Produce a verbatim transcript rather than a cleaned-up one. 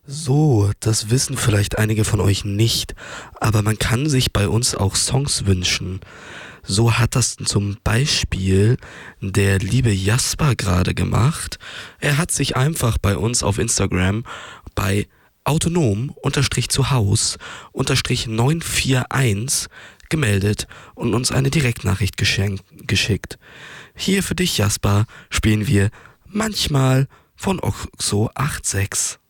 So, das wissen vielleicht einige von euch nicht, aber man kann sich bei uns auch Songs wünschen. So hat das zum Beispiel der liebe Jasper gerade gemacht. Er hat sich einfach bei uns auf Instagram bei autonom unterstrich zu Haus unterstrich neun vier eins gemeldet und uns eine Direktnachricht geschenkt, geschickt. Hier für dich, Jasper, spielen wir manchmal von Oxo sechsundachtzig.